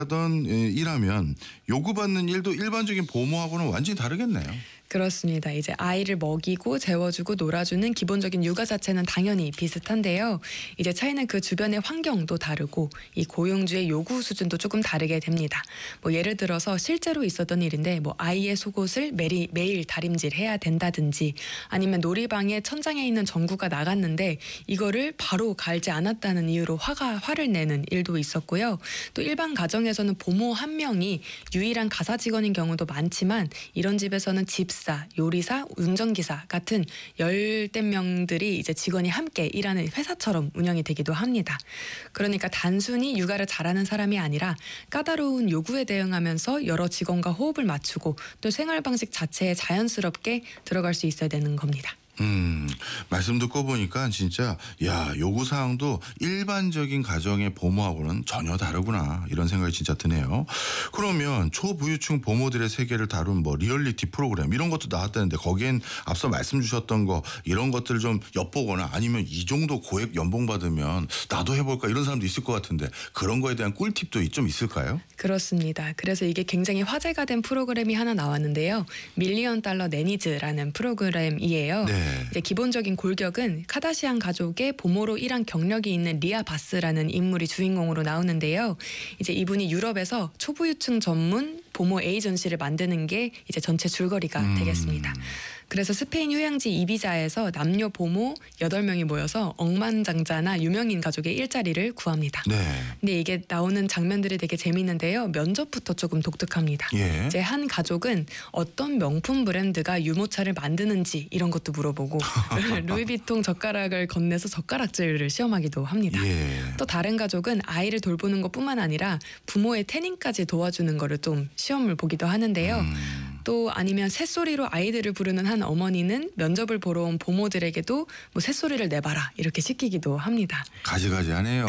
하던 일하면 요구받는 일도 일반적인 보모하고는 완전히 다르겠네요. 그렇습니다. 이제 아이를 먹이고 재워주고 놀아주는 기본적인 육아 자체는 당연히 비슷한데요. 이제 차이는 그 주변의 환경도 다르고 이 고용주의 요구 수준도 조금 다르게 됩니다. 뭐 예를 들어서 실제로 있었던 일인데 뭐 아이의 속옷을 매일 다림질해야 된다든지 아니면 놀이방에 천장에 있는 전구가 나갔는데 이거를 바로 갈지 않았다는 이유로 화를 내는 일도 있었고요. 또 일반 가정에서는 보모 한 명이 유일한 가사 직원인 경우도 많지만 이런 집에서는 집사, 요리사, 운전기사 같은 열댓 명들이 이제 직원이 함께 일하는 회사처럼 운영이 되기도 합니다. 그러니까 단순히 육아를 잘하는 사람이 아니라 까다로운 요구에 대응하면서 여러 직원과 호흡을 맞추고 또 생활 방식 자체에 자연스럽게 들어갈 수 있어야 되는 겁니다. 말씀 듣고 보니까 진짜 요구사항도 일반적인 가정의 보모하고는 전혀 다르구나 이런 생각이 진짜 드네요. 그러면 초부유층 보모들의 세계를 다룬 뭐 리얼리티 프로그램 이런 것도 나왔다는데 거기엔 앞서 말씀 주셨던 거 이런 것들을 좀 엿보거나 아니면 이 정도 고액 연봉 받으면 나도 해볼까 이런 사람도 있을 것 같은데 그런 거에 대한 꿀팁도 좀 있을까요? 그렇습니다. 그래서 이게 굉장히 화제가 된 프로그램이 하나 나왔는데요. 밀리언 달러 내니즈라는 프로그램이에요. 네. 이제 기본적인 골격은 카다시안 가족의 보모로 일한 경력이 있는 리아 바스라는 인물이 주인공으로 나오는데요. 이제 이분이 유럽에서 초부유층 전문 보모 에이전시를 만드는 게 이제 전체 줄거리가 되겠습니다. 그래서 스페인 휴양지 이비자에서 남녀 보모 8명이 모여서 억만장자나 유명인 가족의 일자리를 구합니다. 네. 근데 이게 나오는 장면들이 되게 재미있는데요. 면접부터 조금 독특합니다. 예. 이제 한 가족은 어떤 명품 브랜드가 유모차를 만드는지 이런 것도 물어보고 루이비통 젓가락을 건네서 젓가락질을 시험하기도 합니다. 예. 또 다른 가족은 아이를 돌보는 것뿐만 아니라 부모의 태닝까지 도와주는 거를 좀 시험을 보기도 하는데요. 또 아니면 새소리로 아이들을 부르는 한 어머니는 면접을 보러 온 보모들에게도 뭐 새소리를 내봐라 이렇게 시키기도 합니다. 가지가지하네요.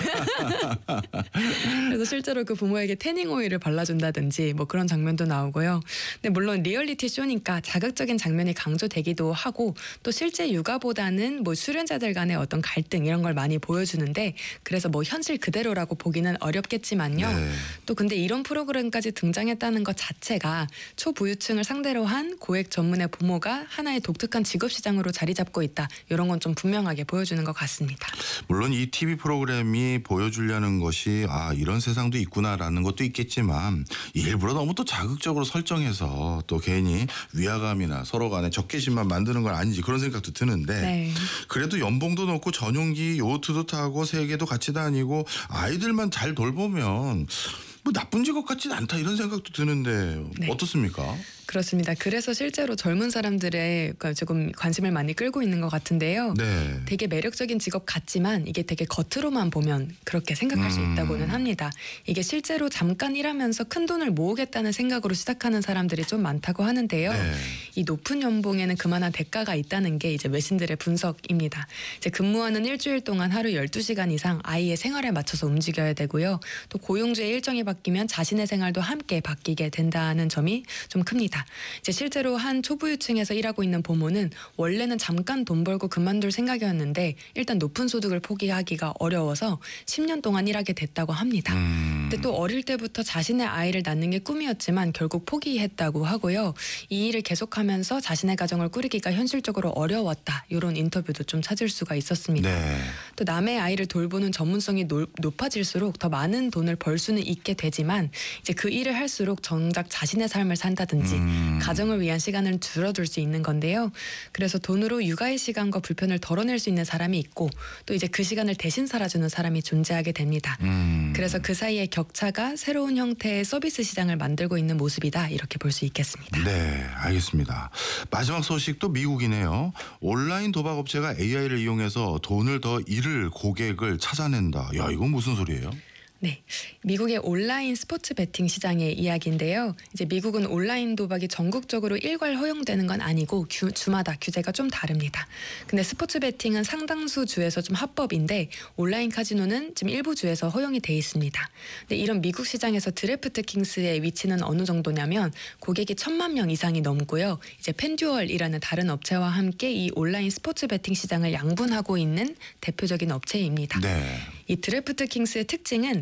그래서 실제로 그 부모에게 태닝 오일을 발라준다든지 뭐 그런 장면도 나오고요. 근데 물론 리얼리티 쇼니까 자극적인 장면이 강조되기도 하고 또 실제 육아보다는 뭐 출연자들 간의 어떤 갈등 이런 걸 많이 보여주는데 그래서 뭐 현실 그대로라고 보기는 어렵겠지만요. 네. 또 근데 이런 프로그램까지 등장했다는 것 자체가 초부유층을 상대로 한 고액 전문의 보모가 하나의 독특한 직업 시장으로 자리 잡고 있다. 이런 건 좀 분명하게 보여주는 것 같습니다. 물론 이 TV 프로그램이 보여주려는 것이 이런 세상도 있구나라는 것도 있겠지만 일부러 너무 또 자극적으로 설정해서 또 괜히 위화감이나 서로 간에 적개심만 만드는 건 아닌지 그런 생각도 드는데 네. 그래도 연봉도 높고 전용기 요트도 타고 세계도 같이 다니고 아이들만 잘 돌보면 뭐 나쁜 직업 같지는 않다 이런 생각도 드는데 네. 어떻습니까? 그렇습니다. 그래서 실제로 젊은 사람들의 조금 관심을 많이 끌고 있는 것 같은데요. 네. 되게 매력적인 직업 같지만 이게 되게 겉으로만 보면 그렇게 생각할 수 있다고는 합니다. 이게 실제로 잠깐 일하면서 큰 돈을 모으겠다는 생각으로 시작하는 사람들이 좀 많다고 하는데요. 네. 이 높은 연봉에는 그만한 대가가 있다는 게 이제 외신들의 분석입니다. 이제 근무하는 일주일 동안 하루 12시간 이상 아이의 생활에 맞춰서 움직여야 되고요. 또 고용주의 일정이 바뀌면 자신의 생활도 함께 바뀌게 된다는 점이 좀 큽니다. 이제 실제로 한 초부유층에서 일하고 있는 보모는 원래는 잠깐 돈 벌고 그만둘 생각이었는데 일단 높은 소득을 포기하기가 어려워서 10년 동안 일하게 됐다고 합니다. 근데 또 어릴 때부터 자신의 아이를 낳는 게 꿈이었지만 결국 포기했다고 하고요. 이 일을 계속하면서 자신의 가정을 꾸리기가 현실적으로 어려웠다. 이런 인터뷰도 좀 찾을 수가 있었습니다. 네. 또 남의 아이를 돌보는 전문성이 높아질수록 더 많은 돈을 벌 수는 있게 되지만 이제 그 일을 할수록 정작 자신의 삶을 산다든지 가정을 위한 시간을 줄어들 수 있는 건데요. 그래서 돈으로 육아의 시간과 불편을 덜어낼 수 있는 사람이 있고 또 이제 그 시간을 대신 살아주는 사람이 존재하게 됩니다. 그래서 그 사이의 격차가 새로운 형태의 서비스 시장을 만들고 있는 모습이다. 이렇게 볼 수 있겠습니다. 네, 알겠습니다. 마지막 소식도 미국이네요. 온라인 도박업체가 AI를 이용해서 돈을 더 잃을 고객을 찾아낸다. 야, 이건 무슨 소리예요? 네, 미국의 온라인 스포츠 베팅 시장의 이야기인데요. 이제 미국은 온라인 도박이 전국적으로 일괄 허용되는 건 아니고 주마다 규제가 좀 다릅니다. 근데 스포츠 베팅은 상당수 주에서 좀 합법인데 온라인 카지노는 지금 일부 주에서 허용이 돼 있습니다. 근데 이런 미국 시장에서 드래프트 킹스의 위치는 어느 정도냐면 고객이 1,000만 명 이상이 넘고요. 이제 펜듀얼이라는 다른 업체와 함께 이 온라인 스포츠 베팅 시장을 양분하고 있는 대표적인 업체입니다. 네. 이 드래프트 킹스의 특징은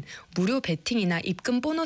무료 베팅이나 입금 보너스